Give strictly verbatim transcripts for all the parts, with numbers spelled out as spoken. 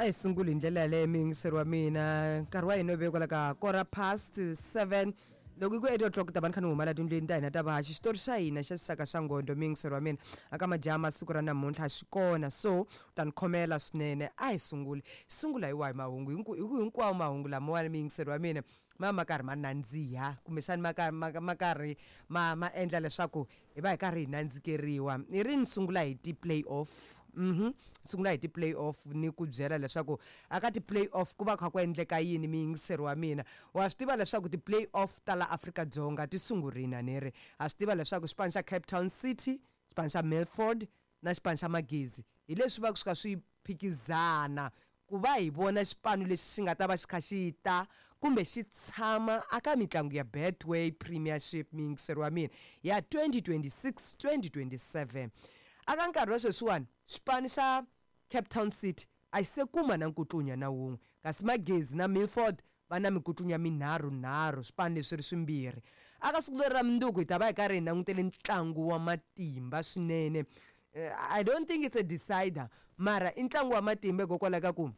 ayisungula indlela le mingiseri wa mina nkarhi wa hina ubekela ka quarter past seven loko ku eight o'clock ta bankhani ngumala tindleni ta hina ta bahaxi xitori xa hina xa sisaka xa ngondo mingiseri wa mina aka majama siku ra namuntlha xikona so ta ni khomela swinene a hi sunguli sungula hi wa hi mahungu hinkwawo mahungu lama wa mingiseri wa mina mama karhi ma nandziha kumbe xani ma karhi ma ma endla leswaku hi va hi karhi hi nandzikeriwa ni ri ni sungula hi ti play off mhm sungula hi ti play off ni ku byela leswaku aka ti play off ku va kha ku endleka yini mingiseri wa mina wa swi tiva leswaku ti play off ta la Afrika-Dzonga ti sungurina ni ri a swi tiva leswaku xipano xa Cape Town City xipano xa Milford na xipano xa Magezi hi leswi va ku swi ka swi phikizana ku va hi vona xipano lexi xi nga ta va xi kha xi ta kumbe xi tshama aka mitlangu ya Betway Premiership mingiseri wa mina ya twenty twenty-six twenty twenty-seven aka nkarhi wa sweswiwani xipano xa Cape Town City a xi se kuma na nkutlunya na wun'we kasi Magezi na Milford va na mikutlunya minharhu nharhu swipano leswi ri swimbirhi aka siku leri ra mundzuku hi ta va hi karhi hi langutele ntlangu wa matimba swinene. Uh, I don't think it's a decider mara i ntlangu wa matimba hikokwalaho ka ku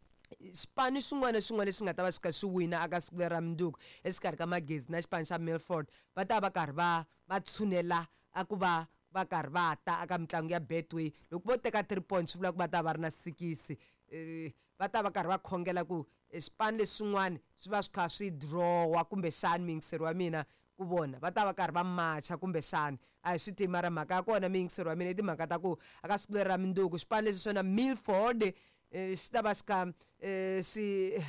xipano xin'wana na xin'wana lexi nga ta va xi kha xi wina aka siku leri ra mundzuku exikarhi ka Magezi na xipano xa Milford va ta va karhi va va tshunela a ku va va karhi va ta aka mitlangu ya Betway loko vo teka three points swi vula ku va ta va ri na sikisi va ta va karhi va khongela ku xipano leswin'wana swi va swi kha swi drawa kumbe xani mingiseri wa mina ku vona va ta va karhi va matcha kumbe xani a hi swi tivi mara mhaka ya kona mingiseri wa mina i timhaka ta ku aka siku leri ra mundzuku xipano leswi swona Milford xi ta va xi kha xi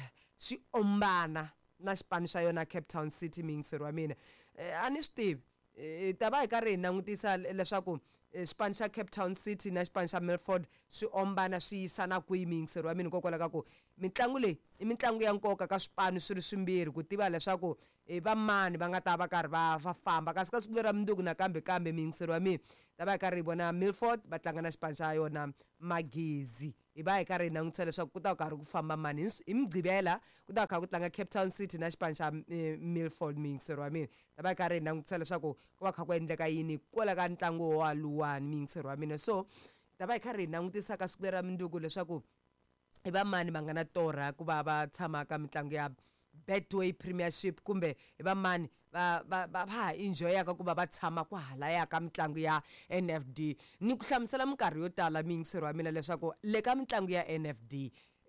xi ombana na xipano xa yona Cape Town City mingiseri wa mina a ni swi tivi hi ta va hi karhi hi langutisa leswaku xipano xa Cape Town City na xipano xa Milford swi ombana swi yisana kwihi mingiseri wa mina hikokwalaho ka ku mitlangu leyi i mitlangu ya nkoka ka swipano swi ri swimbirhi ku tiva leswaku va mani va nga ta va karhi va va famba kasi ka siku leri ra mundzuku nakambe kambe mingiseri wa mina ta va hi karhi hi vona Milford va tlanga na xipano xa yona Magezi hi va hi karhi hi langutisa leswaku ku ta karhi ku famba mani hi mugqivela ku ta kha ku tlanga Cape Town City na xipano xa Milford mingiseri wa mina ta va hi karhi hi langutisa leswaku ku va kha ku endleka yini kwala ka ntlangu wa luwani mingiseri wa mina so ta va hi karhi hi langutisa ka siku leri ra mundzuku leswaku i va mani va nga na torha ku va va tshama ka mitlangu ya Betway Premiership kumbe i va mani va va va ha enjoyaka ku va va tshama ku halaya ka mitlangu ya N F D ni ku hlamusela minkarhi yo tala mingiseri wa mina leswaku le ka mitlangu ya N F D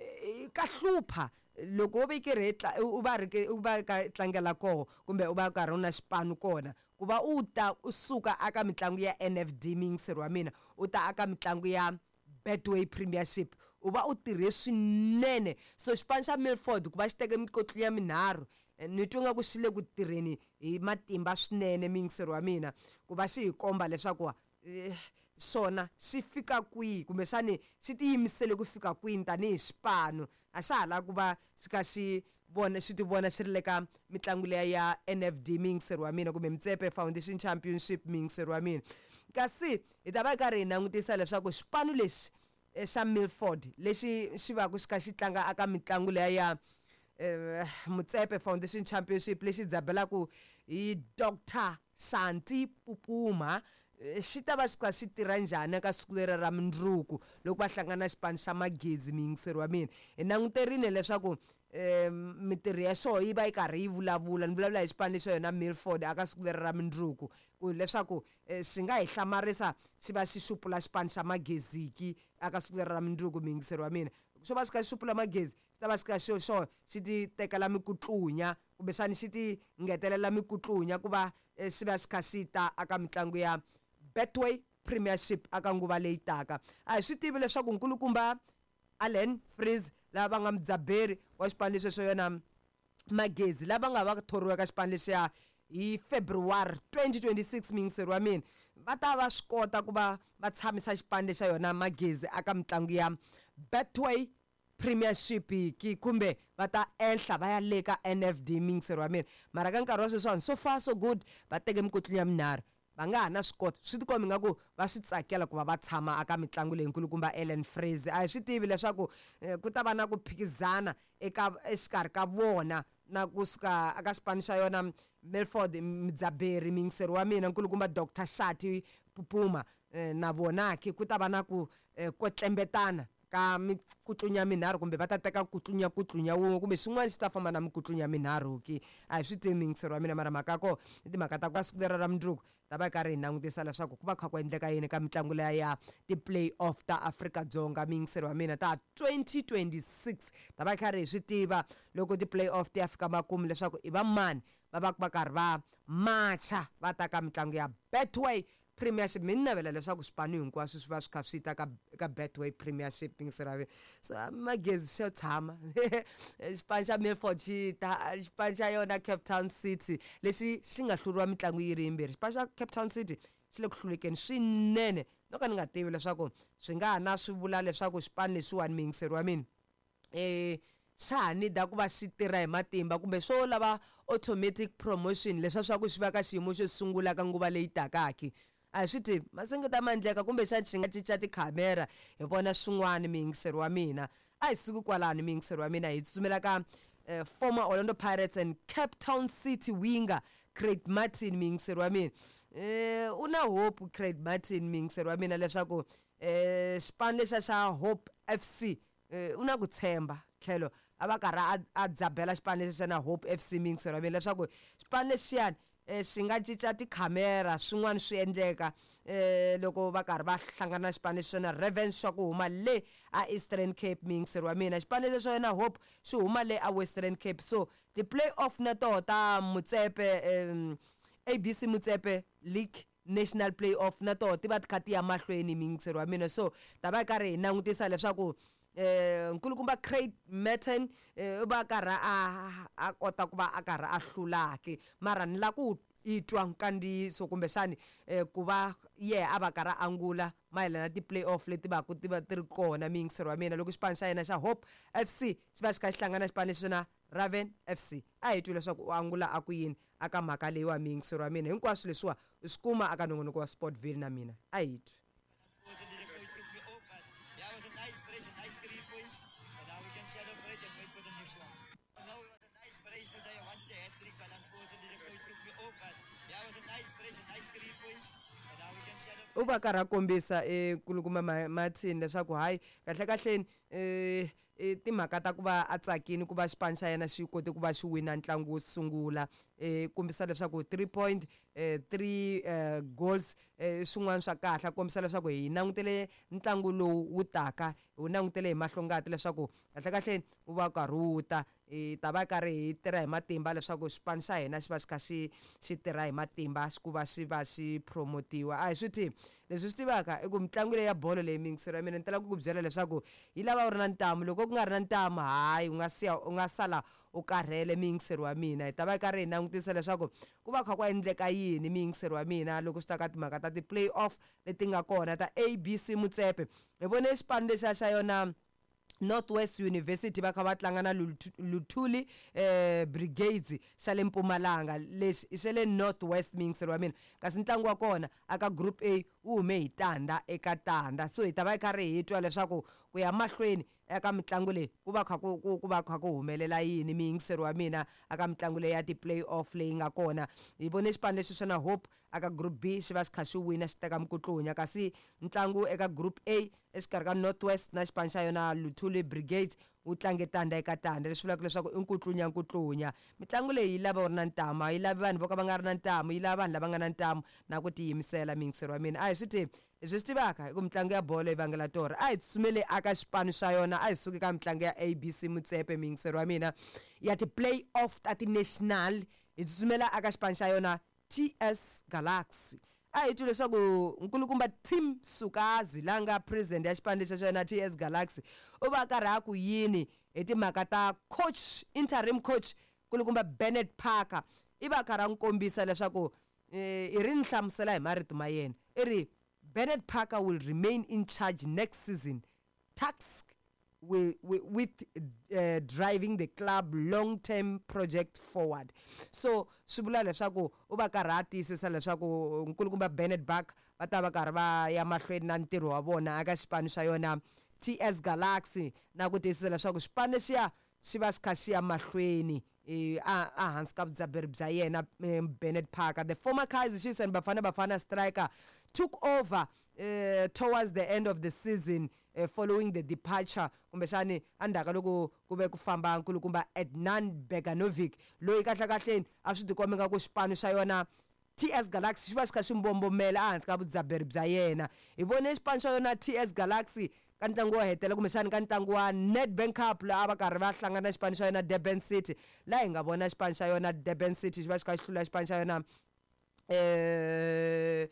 ka hlupha loko u vekere u va ri u va ka tlangela koho kumbe u va karhi una xipano kona ku va u ta u suka aka mitlangu ya N F D mingiseri wa mina u ta aka mitlangu ya Betway Premiership u va u tirhe swinene so xipano xa Milford ku va xi teke mikotlunya minharhu ni twa nga ku xi le ku tirheni hi matimba swinene mingiseri wa mina ku va xi hi komba leswaku swona xi fika kwihi kumbe xani xi tiyimisele ku fika kwini tanihi xipano a xa ha la ku va xi kha xi vona xi ti vona xi ri le ka mitlangu leya ya N F D mingiseri wa mina kumbe Mtsepe Foundation Championship mingiseri wa mina kasi hi ta va hi karhi hi langutisa leswaku xipano lexi xa Milford lexi xi va ku xi kha xi tlanga aka mitlangu leya ya Mtsepe Foundation Championship lexi dzabelaku hi Doctor Santi Pupuma xi ta va xi kha xi tirha njhani ka siku leri ra mundzuku loko va hlangana xipano xa Magezi mingiseri wa mina hi languterile leswaku mitirho ya xoho yi va yi karhi yi vulavula ni vulavula hi xipano lexi yona Milford aka siku leri ra mundzuku ku leswaku swi nga hi hlamarisa xi va xi xupula xipano xa Mageziki aka siku leri ra mundzuku mingiseri wa mina xo va xi kha xi xupula Magezi xi ta va xi kha xo xo xi ti tekela mikutlunya kumbe xani xi ti ngetelela mikutlunya ku va xi va xi kha xi ta aka mitlangu ya Betway Premiership aka nguva leyi taka a hi swi tivi leswaku nkulukumba Allen Freeze lava nga mudzaberi wa xipano lexi xo yona Magezi lava nga va thoriwa ka xipano lexiya hi February twenty twenty-six mingiseri wa mina va ta va swi kota ku va va tshamisa xipano lexa yona Magezi aka mitlangu ya Betway Premiership ki kumbe va ta ehla va ya le ka N F D mingiseri wa mina mara ka nkarhi wa sweswiwani so far so good va teke mikutlunya minharhu va nga ha na swi kota swi tikombi nga ku va swi tsakela ku va va tshama aka mitlangu leyi nkulukumba Allen Freeze a hi swi tivi leswaku ku ta va na ku phikizana eka exikarhi ka vona na kusuka aka xipano xa yona Milford mudzaberi mingiseri wa mina nkulukumba Doctor Shati Pupuma na vona ke ku ta va na ku kotlembetana ka mikutlunya minharhu kumbe va ta teka kutlunya kutlunya wun'we kumbe swin'wana swi ta famba na mikutlunya minharhu ki a hi swi tivi mingisero wa mina mara mhaka ko i timhaka ta ku ka siku lera ra mundzuku ta va hi karhi hi langutisa leswaku ku va kha ku endleka yini ka mitlangu leya ya ti-play off ta Afrika-Dzonga mingisero wa mina ta twenty twenty-six ta va hi karhi hi swi tiva loko ti-play off ti ya fika makumu leswaku i va mani va va va karhi va macha va ta ka mitlangu ya Betway Premiership. Mi ni navela leswaku swipano hinkwaswo swi va swi kha swi ta ka ka Betway Premiership mingisero wa mina so magezi xo tshama xipano xa Milford xi ta xipano xa yona Cape Town City lexi xi nga hluriwa mitlangu yi ri yimbirhi xipano xa Cape Town City xi le ku hlulekeni swinene no ka ni nga tivi leswaku swi nga ha na swi vula leswaku xipano lexiwani mingisero wa mina eh xa ha nida ku va xi tirha hi matimba kumbe swo lava automatic promotion leswa swa ku swi va ka xiyimo xo sungula ka nguva leyi takaki a hi swi tivi masengeta ma endleka kumbe xana xi nga cinca tikhamera hi vona swin'wana mingisero wa mina a hi suku kwalani mingisero wa mina hi tsutsumela ka uh, former Orlando Pirates and Cape Town City winger Craig Martin mingisero wa mina eh una hope Craig Martin mingisero wa mina leswaku eh xipano lexa xa Hope F C eh una ku tshemba tlhelo a va karhi a dzabela xipano lexa na Hope F C mingisero wa mina leswaku xipano lexiyani eh swi nga cinca tikhamera swin'wana swi endleka eh loko va karhi va hlangana xipano lexi na Ravens swa ku huma le a Eastern Cape mingisero wa mina xipano lexi xo na Hope swi huma le a Western Cape so the play off na to ta Motsepe um, A B C Motsepe League National Playoff na to ti va ti kha ti ya mahlweni mingisero wa mina so ta va karhi hi langutisa leswaku eh nkulukumba Craig Martin eh ba karhi a a kota ku va a karhi a hlulaki mara ni la ku itwa nkandiso kumbe xani eh ku va ye a va karhi angula mayelana ti playoff leti va ku ti va ti ri kona mingisero wa mina loko xipano xa yena xa Hope F C xi va xi kha xi hlangana xipano lexi na Raven F C a hi twi leswaku u angula a ku yini aka mhaka leyi wa mingisero wa mina hinkwaswo leswiwa u swi kuma aka nongonoko wa Sportville na mina a hi twi u va karhi a kombisa ekulukumba Martin leswaku hayi kahle kahleni eh timhaka ta ku va a tsakini ku va xipano xa yena xi kote ku va xi wina ntlangu wo sungula eh kombisa leswaku three point eh three eh goals eh swin'wana swa kahle kombisa leswaku hi langutele ntlangu lowu wu taka hi langutele hi mahlongati leswaku kahle kahleni u va karhi wu ta eh ta va karhi hi tirha hi matimba leswaku xipano xa hina xi va xi kha xi xi tirha hi matimba ku va xi va xi promotiwa a hi swi tivi leswi swi tivaka i ku mitlangu leyi ya bolo leyi mingisero ya mina ni tala ku ku byela leswaku yi lava u ri na ntamu loko ku nga ri na ntamu hayi u nga siya u nga sala u karhele mingisero wa mina hi ta va hi karhi hi langutisa leswaku ku va kha ku endleka yini mingisero wa mina loko swi ta ka timhaka ta ti-play off leti nga kona ta A B C Motsepe hi vone xipano lexa xa yona Northwest University va kha va tlanga na Luthuli eh Brigades xa le Mpumalanga lexi i xele Northwest mingisero wa mina kasi ntlangu wa kona aka group A u hume hi tanda eka tanda so hi ta va hi karhi hi twa leswaku ku ya mahlweni eka mitlangu leyi ku va kha ku ku va kha ku humelela yini mingisero wa mina aka mitlangu leyi ya ti-play off leyi nga kona hi vone xipano lexi xo na Hope aka group B xi va xi kha xi wina xi teka mukutlunya kasi ntlangu eka group A exikarhi ka Northwest na xipano xa yona Luthuli Brigades u tlange tanda eka tanda leswi vulaka leswaku i nkutlunya nkutlunya mitlangu leyi yi lava u ri na ntamu yi lavi vanhu vo ka va nga ri na ntamu yi lava vanhu lava nga na ntamu na ku tiyimisela mingisero wa mina a hi swi tivi leswi swi tivaka hi ku mitlangu ya bolo yi vangela torha a hi tsutsumele aka xipano xa yona a hi suki ka mitlangu ya A B C Motsepe mingisero wa mina ya ti-play off ta ti-national hi tsutsumela aka xipano xa yona T S Galaxy a hi twi leswaku nkulukumba Tim Sukazi la nga president ya xipano lexa xona T S Galaxy u va karhi a ku yini hi timhaka ta coach interim coach nkulukumba Bernard Parker i va karhi a nkombisa leswaku i ri ni hlamusela hi marito ma yena i ri Bernard Parker will remain in charge next season task with, with, with uh, driving the club long-term project forward so swi vula leswaku u va karhi a tiyisisa leswaku nkulukumba Bernard Parker va ta va karhi va ya mahlweni na ntirho wa vona aka xipano xa yona T S Galaxy na ku tiyisisa leswaku xipano lexiya xi va xi kha xi ya mahlweni a hansi ka vudzaberi bya yena Bernard Parker the former Kaizer Chiefs and Bafana Bafana striker took over uh, towards the end of the season uh, following the departure kumbexani andaka loko kube ku famba nkulukumba Adnan Beganovic loyi kahle kahle a swi tikomeka ku xipano xa yona T S Galaxy xi va xi kha xi mbombomela ehansi ka vudzaberi bya yena hi vone xipano xa yona T S Galaxy ka ntlangu wo hetela kumbexani ka ntlangu wa Nedbank Cup laha va karhi va hlangana xipano xa yona Durban City laha hi nga vona xipano xa yona Durban City xi va xi kha xi hlula xipano xa yona eh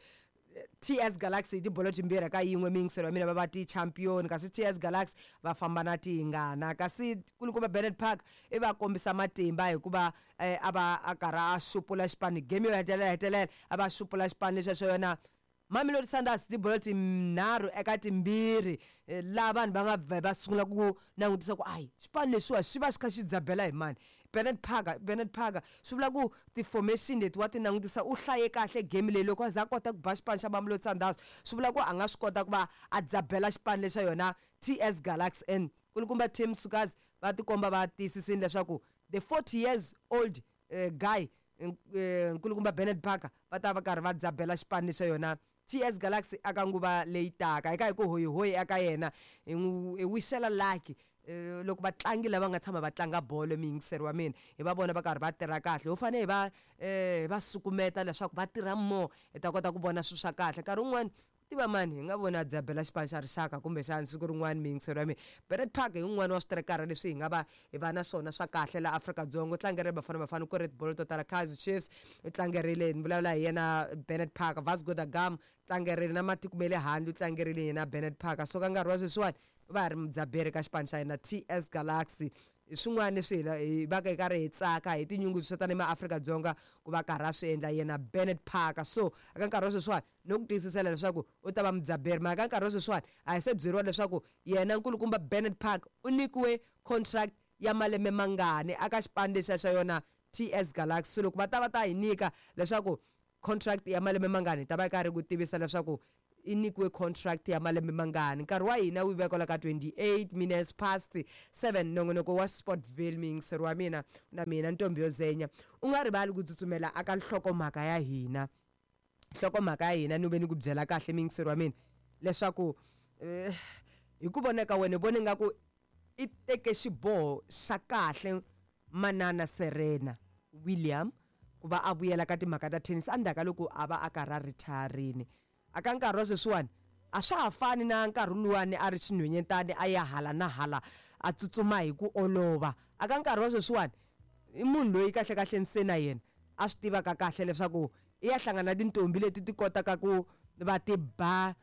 T S Galaxy di bolo timbirhi ka yin'we mingiselo ya mina va va ti champion kasi T S Galaxy va famba na tingana kasi kulukumba Bernard Park i va kombisa matimba hikuva eh, ava a karhi a xupula xipano game yo hetelela hetelela a va xupula xipano lexi xo yona Mamelodi Sundowns di bolo tinharhu eka timbirhi laha vanhu va nga va sungula ku langutisa ku ai xipano lexiwa xi va xi kha xi dzabela hi mani Bernard Park Bernard Park swi vula ku ti-formation leti wa ti langutisa u hlaye kahle game leyi loko a za kota ku ba xipano xa Mamelodi Sundowns swi vula ku a nga swi kota ku va a dzabela xipano lexa yona T S Galaxy and kulukumba Tim Sukazi va tikomba va tiyisisini leswaku the forty years old uh, guy kulukumba Bernard Park va ta va karhi va dzabela xipano lexa yona T S Galaxy aka nguva leyi taka eka hi ku hoyi hoyi aka yena hi wishela lucky Uh, loko vatlangi lava nga tshama va tlanga bolo mingiseri wa mina hi va vona va karhi va tirha kahle ho fane hi va eh va sukumeta leswaku va tirha more hi ta kota ku vona swilo swa kahle nkarhi wun'wani tiva mani hi nga vona dzabela xipano xa rixaka kumbe xana siku rin'wana mingiseri wa mina Bernard Park hi un'wana wa switerekara leswi hi nga va hi va na swona swa kahle la Afrika-Dzonga u tlangerile Bafana Bafana ku red bolo to tala Kaizer Chiefs u tlangerile ni vulavula hi yena Bernard Park Vasco da Gama tlangerile na matiko me le handle u tlangerile yena Bernard Park so ka nkarhi wa sweswiwani va ri mudzaberi ka xipano xa yena T S Galaxy swin'wana leswi hi va ka hi karhi hi tsaka hi tinyungubyisa tanihi maAfrika-Dzonga ku va karhi a swi endla yena Bernard Park so aka nkarhi wa sweswiwani no ku tiyisisela leswaku u ta va mudzaberi mara ka nkarhi wa sweswiwani a hi se byeriwa leswaku yena nkulukumba Bernard Park u nyikiwe contract ya malembe mangani aka xipano lexa xa yona T S Galaxy so loko va ta va ta hi nyika leswaku contract ya malembe mangani ta va karhi ku tivisa leswaku i nyikiwe contract ya malembe mangani nkarhi wa hina wu vekola ka twenty-eight minutes past seven nongonoko wa Sportville mingiseri wa mina na mina Ntombi yo Zenya u nga rivali ku tsutsumela aka nhlokomhaka ya hina nhlokomhaka ya hina ni ve ni ku byela kahle mingiseri wa mina leswaku eh, hi ku vona ka wena vona nga ku i teke xiboho xa kahle manana Serena William ku va a vuyela ka timhaka ta tennis andaka loko a va a karhi a retireini aka nkarhi wa sweswiwani a swa ha fani na nkarhi luwani a ri xinhwenyetani a ya hala na hala a tsutsuma hi ku olova aka nkarhi wa sweswiwani i munhu loyi kahle kahle nsena yena a swi tivaka kahle leswaku i ya hlangana tintombi leti ti kotaka ku va ti ba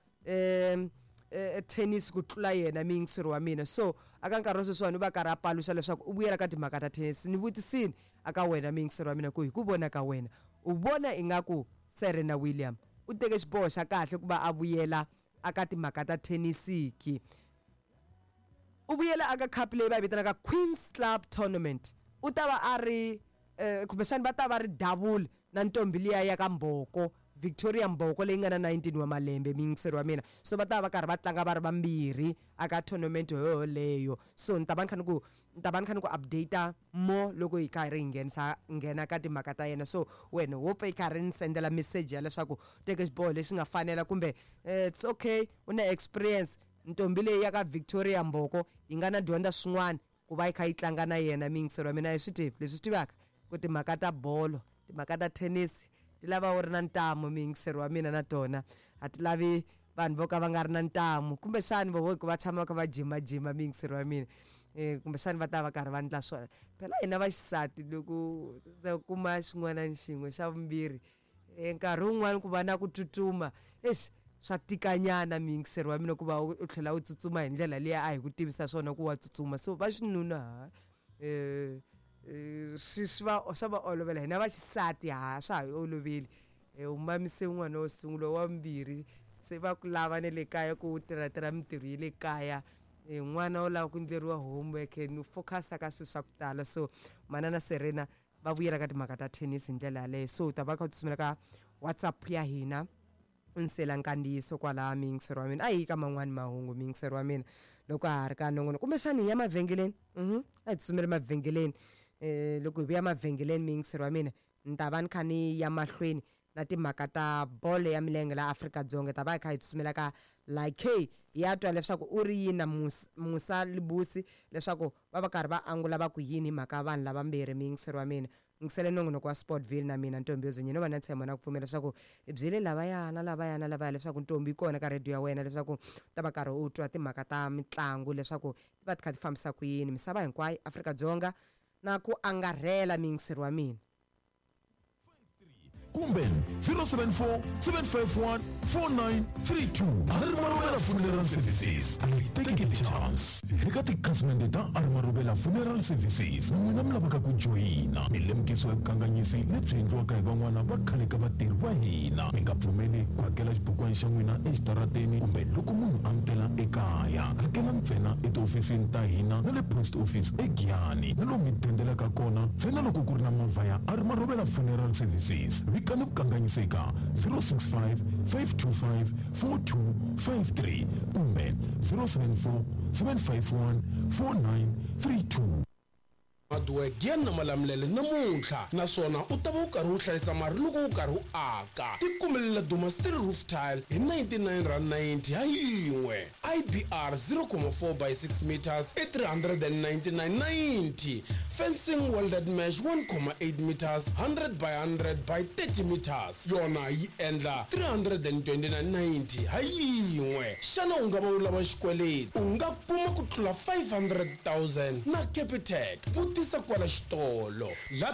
um tennis ku tlula yena mingiseri wa mina so aka nkarhi wa sweswiwani u va karhi a paluxa leswaku u vuyela ka timhaka ta tennis ni vutisini aka wena mingiseri wa mina ku hi ku vona ka wena u vona ingaku Serena William u teke xiboho xa kahle ku va a vuyela aka timhaka ta tennisiki u vuyela aka cup leyi va yi vitanaka Queen's Club Tournament u ta va a ri kumbexani va ta va ri double na ntombi liya ya ka Mboko Victoria Mboko leyi nga na nineteen wa malembe mingiseri wa mina so va ta va karhi va tlanga va ri vambirhi aka tournament yo leyo so ni ta va ni kha ni ku ni ta va ni kha ni ku update mo loko hi karhi hi nghenisa nghena ka timhaka ta yena so wena wo pfa hi karhi ni sendela message ya leswaku teke xiboho lexi nga fanela kumbe it's okay u na experience ntombi leyi ya ka Victoria Mboko yi nga na dyondza swin'wana ku va yi kha yi tlanga na yena mingiseri wa mina hi swi tivi leswi swi tivaka ku timhaka ta bolo timhaka ta tennis ti lava u ri na ntamu mingiseri wa mina na tona a ti lavi vanhu vo ka va nga ri na ntamu kumbe xani vo ku va tshama ka va jimajima mingiseri wa mina eh kumbe xani va ta va karhi va ndla swona phela hina vaxisati loko se kuma xin'wana na xin'we xa vumbirhi nkarhi wun'wani ku va na ku tsutsuma exi swa tikanyana mingiseri wa mina ku va u tlhela u tsutsuma hi ndlela leyi a hi ku tivisa swona ku wa tsutsuma so va xinuna eh swi swa swa va olovela hina vaxisati ha swa ha yi oloveli u mamise n'wana wo sungula wa vumbirhi se va ku lava ne le kaya ku u tirhatirha mintirho yi le kaya n'wana u lava ku endleriwa homework ni focus ka swilo swa ku tala so manana Serena va vuyela ka timhaka ta tennis hi ndlela yaleyo so u ta va kha u tsutsumela ka WhatsApp ya hina u nsela nkandziyiso kwalaha mingiseri wa mina a hi ka man'wani mahungu mingiseri wa mina loko ha ri ka nongono kumbexani hi ya mavhengeleni mhm a hi tsutsumeli mavhengeleni eh loko hi vuya mavhengeleni mingiseri wa mina ni ta va ni kha ni ya mahlweni na timhaka ta bolo ya milenge la Afrika-Dzonga ta va hi kha hi tsutsumela ka like hey ya twa leswaku u ri yini na Musa Libusi leswaku va va karhi va angula va ku yini mhaka vanhu lava mbirhi miyingiseri wa mina ngisele nongonoko wa Sportville na mina Ntombi Yozinyi no va na tshemba na ku pfumela leswaku i byele lavayana lavayana lavaya leswaku Ntombi kona ka radio ya wena leswaku ta va karhi u twa timhaka ta mitlangu leswaku ti va ti kha ti fambisa ku yini misava hinkwayo Afrika-Dzonga na ku angarhela miyingiseri wa mina kumbe zero seven four seven five one four nine three two Armarubela Funeral Services take the chance eka tikhasimende ta Armarubela Funeral Services n'wina mi lavaka ku joyina milemukiswa vukanganyisi lebyi endliwaka hi van'wana va khale ka vatirhi va hina mi nga pfumeli ku hakela xibukwana xa n'wina exitarateni kumbe loko munhu a mitela ekaya hakela ntsena etihofisini ta hina na le post office eGiyani na lomu mi dendelaka kona ntsena loko ku ri na movha ya Armarubela Funeral Services vikana vukanganyiseka zero six five five two five four two five three kumbe zero seven four seven five one four nine three two Maduwe Gian na malamlele namuntlha naswona u ta va u karhi u hlayisa mari loko u karhi u aka tikumelela Duma Steel Roof Tile hi ninety-nine rand ninety ha yin'we I B R zero point four by six meters i three hundred ninety-nine ninety fencing welded mesh one point eight meters one hundred by one hundred by thirty meters yona yi endla three hundred twenty-nine ninety ha yin'we xana u nga va u lava xikweleti u nga kuma ku tlula five hundred thousand na Capitec tisa kwala xitolo la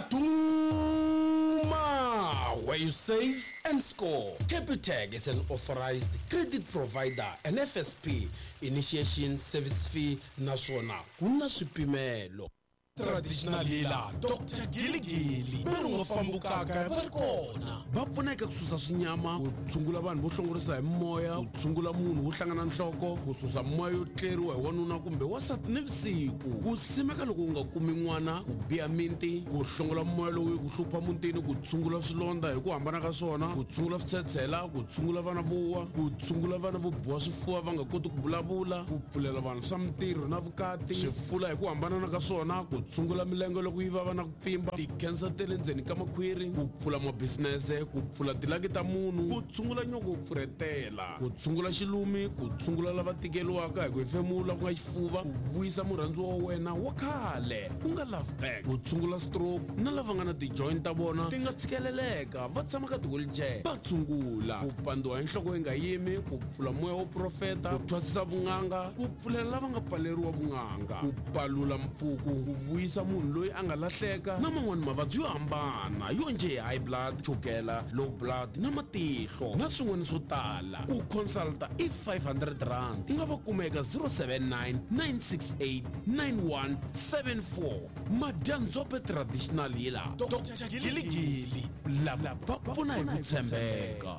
Duma where you save and score. Capitec is an authorized credit provider and F S P initiation service fee naswona kuna swipimelo traditional healer Doctor Giligili beru ngafambukaka barikona va pfuneka ku susa swinyama ku tshungula vanhu vo hlongorisa hi moya ku tshungula munhu wo hlangana nhloko ku susa moya yo tleriwa hi wanuna kumbe wasati nivisiku ku simeka loko u nga kumi n'wana ku biya minti ku hlongola moya lowu ku hlupha mutini ku tshungula swilondza hi ku hambana ka swona ku tshungula switshetshela ku tshungula vana vowa ku tshungula vana vo biwa swifuva va nga koti ku vulavula ku pfulela vanhu swa mitirho na vukati swifula hi ku hambana ka swona ku tshungula milenge loko yi vava na ku pfimba ti-cancer te le ndzeni ka makhwiri ku pfula mabisinese ku pfula tilaki ta munhu ku tshungula nyoko ku pfuretela ku tshungula xilumi ku tshungula lava tikeliwaka hi ku hefemula ku nga xifuva ku vuyisa murhandziwa wa wena wa khale ku nga love back ku tshungula stroke na lava nga na ti-joint ta vona ti nga tshikeleleka va tshama ka ti-wheelchair va tshungula ku pandiwa hi nhloko yi nga yimi ku pfula moya wo profeta ku thwasisa vun'anga ku pfulela lava nga pfaleriwa vun'anga ku palula mpfuku ku vuyisa munhu loyi a nga lahleka na man'wani mavabyi yo hambana yo nje high blood chukela low blood na matihlo na swin'wana swo tala ku consulta i five hundred rand nga va kumeka zero seven nine nine six eight nine one seven four Madyanzope Traditional Healer Doctor Giligili lava va pfuna hi ku tshembeka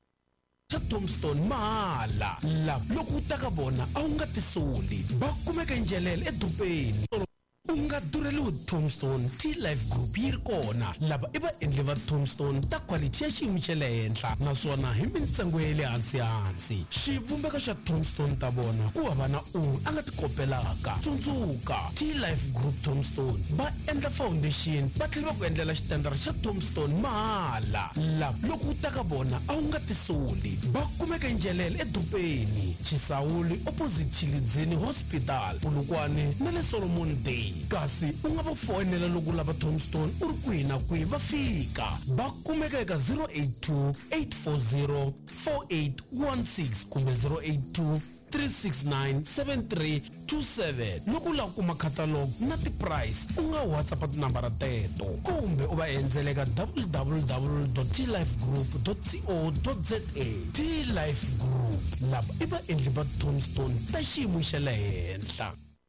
cha Tombstone mahala la loko u ta ka vona a wu nga tisoli va kumeka njelele edupeni u nga durheliwi Tombstone T-Life Group yi ri kona lava i vaendli va Tombstone ta quality ya xiyimo xa le henhla naswona hi mintsengo ya le hansi hansi xivumbeko xa Tombstone ta vona ku hava na un'we a nga ti kopelaka tsundzuka T-Life Group Tombstone va endla foundation va tlhela va ku endlela xitendara xa Tombstone mahala lava loko u ta ka vona a wu nga tisoli va kumeka njelele edupeni Chisawuli opposite Chilidzini Hospital Polokwane na le Solomon Day kasi u nga va fonela loko lava Tombstone u ri kwihi na kwihi va fika va kumeka eka zero eight two eight four zero four eight one six kumbe zero eight two three six nine seven three two seven loko u lava ku kuma catalog na ti-price u nga WhatsApp tinambara teto kumbe u va endzele ka w w w dot t life group dot co dot za T-Life Group lava i vaendli va Tombstone ta xiyimo xa le henhla.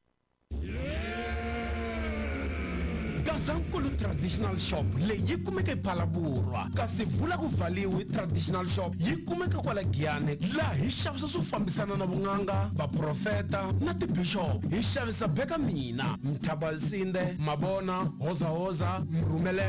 Gazankulu Traditional Shop leyi kumeka ePhalaburwa kasi vula ku valiwi Traditional Shop yi kumeka kwala Giyani laha hi xavisa swo fambisana na vun'anga vaprofeta na tibishop hi xavisa beka mina Mthabalisinde Mabona Hoza Hoza Mrumele